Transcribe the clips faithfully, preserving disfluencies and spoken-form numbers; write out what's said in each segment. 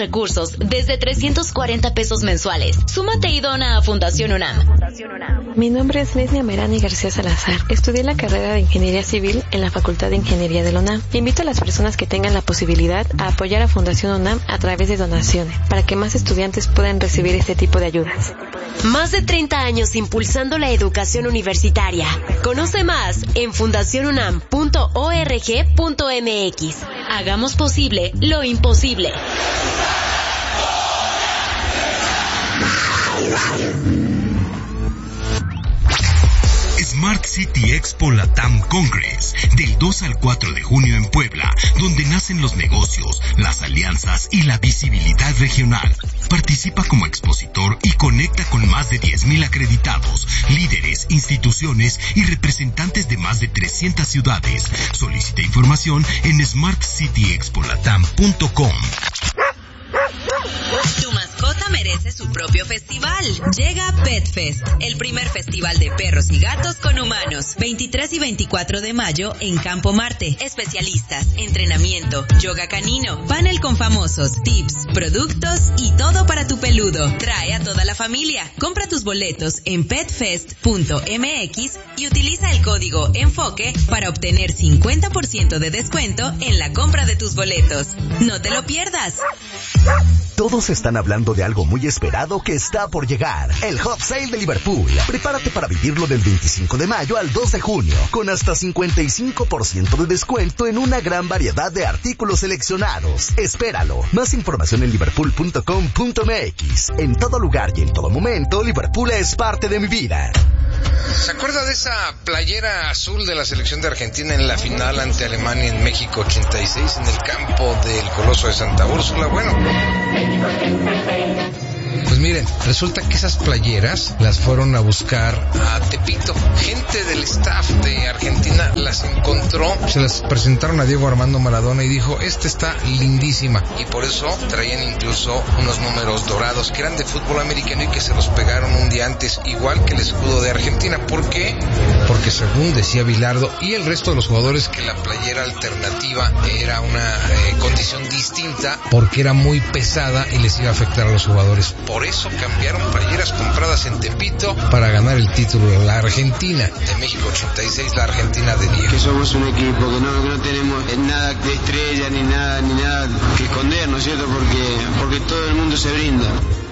Recursos desde trescientos cuarenta pesos mensuales. Súmate y dona a Fundación UNAM. Mi nombre es Lesnia Merani García Salazar. Estudié la carrera de Ingeniería Civil en la Facultad de Ingeniería de la UNAM. Invito a las personas que tengan la posibilidad a apoyar a Fundación UNAM a través de donaciones, para que más estudiantes puedan recibir este tipo de ayudas. Más de treinta años impulsando la educación universitaria. Conoce más en fundación unam punto org punto mx. Hagamos posible lo imposible. Smart City Expo Latam Congress, del dos al cuatro de junio en Puebla, donde nacen los negocios, las alianzas y la visibilidad regional. Participa como expositor y conecta con más de diez mil acreditados, líderes, instituciones y representantes de más de trescientas ciudades. Solicita información en smart city expo latam punto com. Tu mascota merece su propio festival. Llega Pet Fest, el primer festival de perros y gatos con humanos. veintitrés y veinticuatro de mayo en Campo Marte. Especialistas, entrenamiento, yoga canino, panel con famosos, tips, productos y todo para tu peludo. Trae a toda la familia. Compra tus boletos en pet fest punto m x y utiliza el código ENFOQUE para obtener cincuenta por ciento de descuento en la compra de tus boletos. No te lo pierdas. Todos están hablando de algo muy esperado que está por llegar. El Hot Sale de Liverpool. Prepárate para vivirlo del veinticinco de mayo al dos de junio, con hasta cincuenta y cinco por ciento de descuento en una gran variedad de artículos seleccionados. Espéralo. Más información en liverpool punto com punto m x. En todo lugar y en todo momento, Liverpool es parte de mi vida. ¿Se acuerda de esa playera azul de la selección de Argentina en la final ante Alemania en México ochenta y seis en el campo del Coloso de Santa Úrsula? Bueno, pues miren, resulta que esas playeras las fueron a buscar a Tepito. Gente del staff de Argentina las encontró, se las presentaron a Diego Armando Maradona y dijo, esta está lindísima. Y por eso traían incluso unos números dorados que eran de fútbol americano y que se los pegaron un día antes, igual que el escudo de Argentina. ¿Por qué? Porque según decía Bilardo y el resto de los jugadores, que la playera alternativa era una eh, condición distinta porque era muy pesada y les iba a afectar a los jugadores. Por eso cambiaron playeras compradas en Tepito para ganar el título de la Argentina. De México ochenta y seis, la Argentina de Diego. Que somos un equipo, que no, que no tenemos nada de estrella, ni nada, ni nada que esconder, ¿no es cierto? Porque, porque todo el mundo se brinda.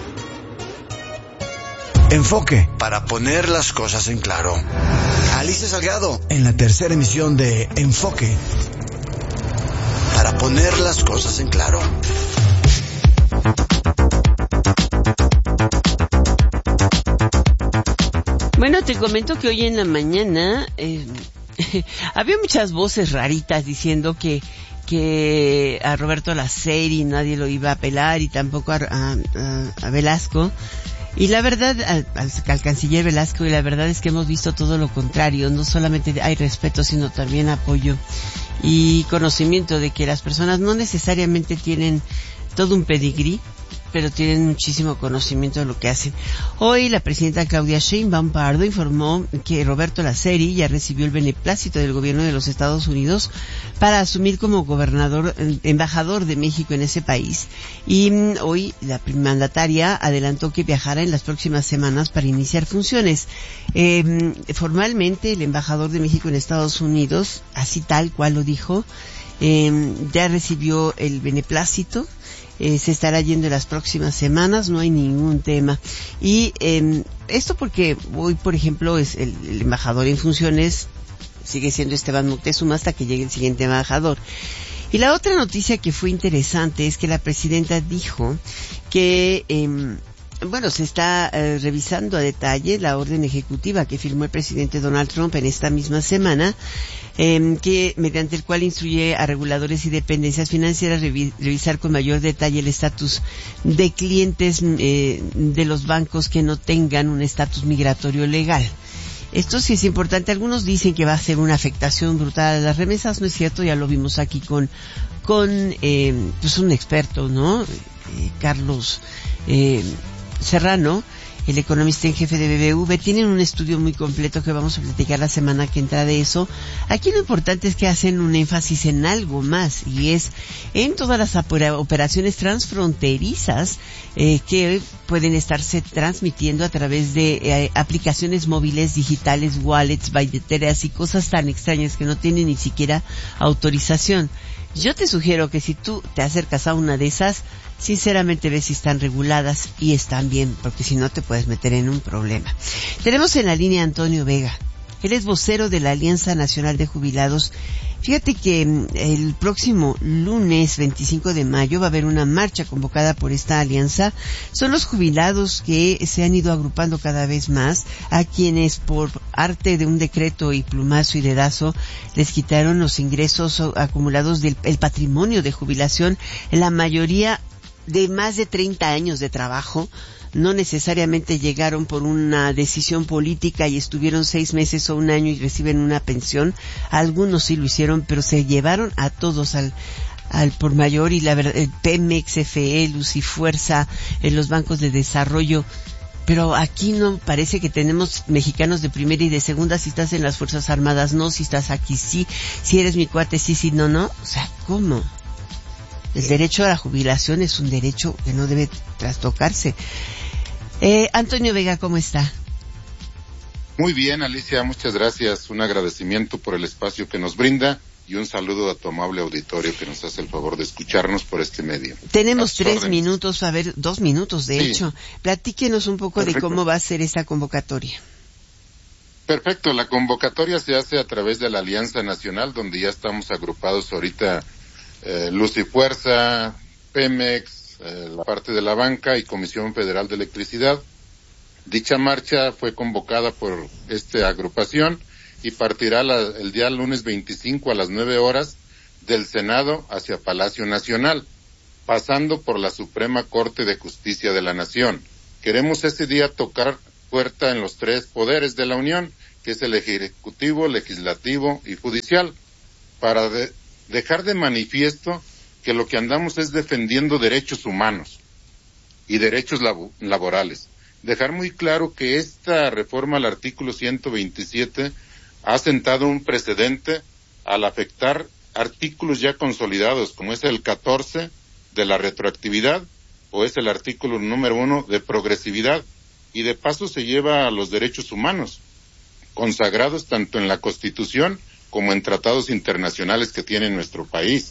Enfoque, para poner las cosas en claro. Alicia Salgado, en la tercera emisión de Enfoque, para poner las cosas en claro. Bueno, te comento que hoy en la mañana eh, había muchas voces raritas diciendo que que a Roberto Laceri nadie lo iba a apelar y tampoco a, a, a Velasco. Y la verdad, al, al, al canciller Velasco, y la verdad es que hemos visto todo lo contrario. No solamente hay respeto, sino también apoyo y conocimiento de que las personas no necesariamente tienen todo un pedigrí, pero tienen muchísimo conocimiento de lo que hacen. Hoy la presidenta Claudia Sheinbaum Pardo informó que Roberto Laceri ya recibió el beneplácito del gobierno de los Estados Unidos para asumir como gobernador, embajador de México en ese país. Y hoy la mandataria adelantó que viajará en las próximas semanas para iniciar funciones. Eh, formalmente el embajador de México en Estados Unidos, así tal cual lo dijo, eh, ya recibió el beneplácito. Eh, se estará yendo en las próximas semanas, no hay ningún tema. Y eh, esto porque hoy, por ejemplo, es el, el embajador en funciones sigue siendo Esteban Moctezuma hasta que llegue el siguiente embajador. Y la otra noticia que fue interesante es que la presidenta dijo que eh, bueno, se está eh, revisando a detalle la orden ejecutiva que firmó el presidente Donald Trump en esta misma semana, eh, que mediante el cual instruye a reguladores y dependencias financieras revi- revisar con mayor detalle el estatus de clientes eh, de los bancos que no tengan un estatus migratorio legal. Esto sí es importante. Algunos dicen que va a ser una afectación brutal a las remesas. No es cierto, ya lo vimos aquí con con eh, pues un experto, ¿no? Eh, Carlos eh, Serrano, el economista en jefe de B B V, tienen un estudio muy completo que vamos a platicar la semana que entra de eso. Aquí lo importante es que hacen un énfasis en algo más, y es en todas las operaciones transfronterizas eh, que pueden estarse transmitiendo a través de eh, aplicaciones móviles, digitales, wallets, billeteras y cosas tan extrañas que no tienen ni siquiera autorización. Yo te sugiero que si tú te acercas a una de esas, sinceramente ves si están reguladas y están bien, porque si no te puedes meter en un problema. Tenemos en la línea a Antonio Vega. Él es vocero de la Alianza Nacional de Jubilados. Fíjate que el próximo lunes veinticinco de mayo va a haber una marcha convocada por esta alianza. Son los jubilados que se han ido agrupando cada vez más, a quienes por arte de un decreto y plumazo y dedazo les quitaron los ingresos acumulados del el patrimonio de jubilación, en la mayoría de más de treinta años de trabajo. No necesariamente llegaron por una decisión política y estuvieron seis meses o un año y reciben una pensión. Algunos sí lo hicieron, pero se llevaron a todos al al por mayor, y la verdad, el Pemex, F E, Luz y Fuerza, en los bancos de desarrollo. Pero aquí no parece que tenemos mexicanos de primera y de segunda. Si estás en las Fuerzas Armadas, no. Si estás aquí, sí. Si eres mi cuate, sí, sí, no, no. O sea, ¿cómo? El derecho a la jubilación es un derecho que no debe trastocarse. Eh, Antonio Vega, ¿cómo está? Muy bien, Alicia, muchas gracias. Un agradecimiento por el espacio que nos brinda y un saludo a tu amable auditorio que nos hace el favor de escucharnos por este medio. Tenemos tres órdenes. minutos, a ver, dos minutos de sí. hecho. Platíquenos un poco Perfecto. de cómo va a ser esta convocatoria. Perfecto, la convocatoria se hace a través de la Alianza Nacional, donde ya estamos agrupados ahorita eh, Luz y Fuerza, Pemex, Eh, la parte de la banca y Comisión Federal de Electricidad. Dicha marcha fue convocada por esta agrupación y partirá la, el día lunes veinticinco a las nueve horas del Senado hacia Palacio Nacional, pasando por la Suprema Corte de Justicia de la Nación. Queremos ese día tocar puerta en los tres poderes de la Unión, que es el Ejecutivo, Legislativo y Judicial, para de, dejar de manifiesto que lo que andamos es defendiendo derechos humanos y derechos labo- laborales. Dejar muy claro que esta reforma al artículo ciento veintisiete ha sentado un precedente al afectar artículos ya consolidados, como es el catorce de la retroactividad o es el artículo número uno de progresividad, y de paso se lleva a los derechos humanos, consagrados tanto en la Constitución como en tratados internacionales que tiene nuestro país.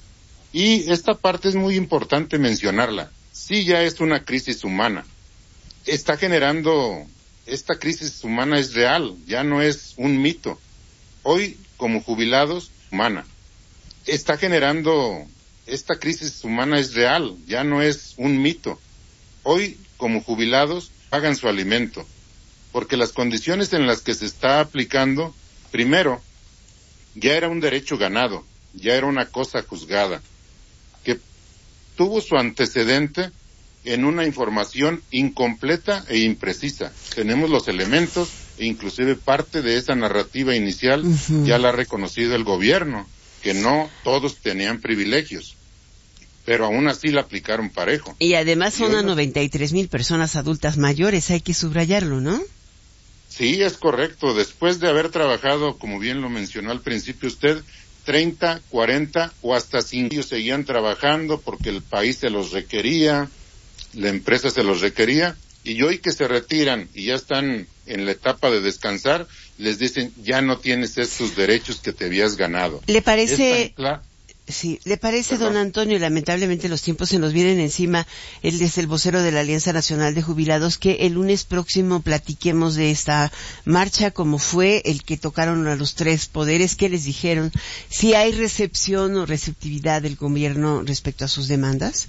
Y esta parte es muy importante mencionarla. Sí, ya es una crisis humana. Está generando, esta crisis humana es real, ya no es un mito. Hoy, como jubilados, humana. Está generando, esta crisis humana es real, ya no es un mito. Hoy, como jubilados, pagan su alimento. Porque las condiciones en las que se está aplicando, primero, ya era un derecho ganado, ya era una cosa juzgada, que tuvo su antecedente en una información incompleta e imprecisa. Tenemos los elementos e inclusive parte de esa narrativa inicial uh-huh. ya la ha reconocido el gobierno, que no todos tenían privilegios, pero aún así la aplicaron parejo. Y además son y a noventa y tres mil personas adultas mayores, hay que subrayarlo, ¿no? Sí, es correcto. Después de haber trabajado, como bien lo mencionó al principio usted, treinta, cuarenta o hasta cinco años seguían trabajando porque el país se los requería, la empresa se los requería, y hoy que se retiran y ya están en la etapa de descansar, les dicen, ya no tienes estos derechos que te habías ganado. ¿Le parece... Sí, ¿le parece, Perdón. don Antonio, lamentablemente los tiempos se nos vienen encima, él es el vocero de la Alianza Nacional de Jubilados, que el lunes próximo platiquemos de esta marcha, cómo fue, el que tocaron a los tres poderes, qué les dijeron, si hay recepción o receptividad del gobierno respecto a sus demandas?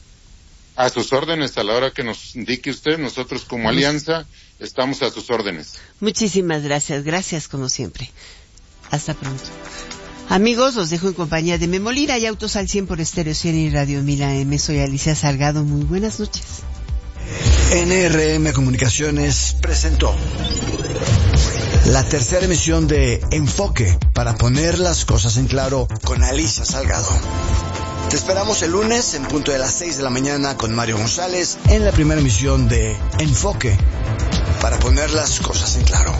A sus órdenes, a la hora que nos indique usted, nosotros como Alianza estamos a sus órdenes. Muchísimas gracias, gracias como siempre. Hasta pronto. Amigos, los dejo en compañía de Memo Lira y Autos al cien por Estéreo cien y Radio mil A M. Soy Alicia Salgado. Muy buenas noches. N R M Comunicaciones presentó la tercera emisión de Enfoque, para poner las cosas en claro, con Alicia Salgado. Te esperamos el lunes en punto de las seis de la mañana con Mario González en la primera emisión de Enfoque, para poner las cosas en claro.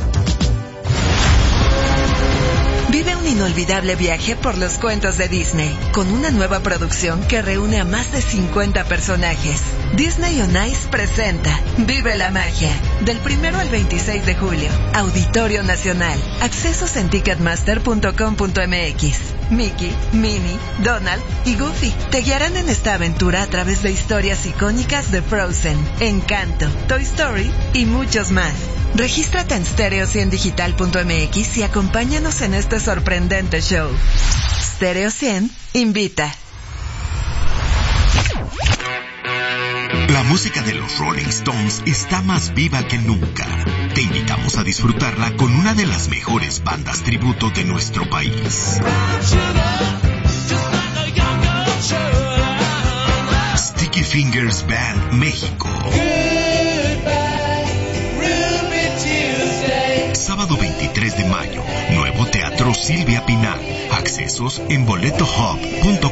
Vive un inolvidable viaje por los cuentos de Disney, con una nueva producción que reúne a más de cincuenta personajes. Disney on Ice presenta Vive la Magia, del primero al veintiséis de julio. Auditorio Nacional. Accesos en ticketmaster punto com punto m x. Mickey, Minnie, Donald y Goofy te guiarán en esta aventura a través de historias icónicas de Frozen, Encanto, Toy Story y muchos más. Regístrate en stereo cien digital punto m x y acompáñanos en este sorprendente show. Stereo cien invita. La música de los Rolling Stones está más viva que nunca. Te invitamos a disfrutarla con una de las mejores bandas tributo de nuestro país. Sticky Fingers Band México. Sábado veintitrés de mayo, nuevo Teatro Silvia Pinal. Accesos en boleto hub punto com.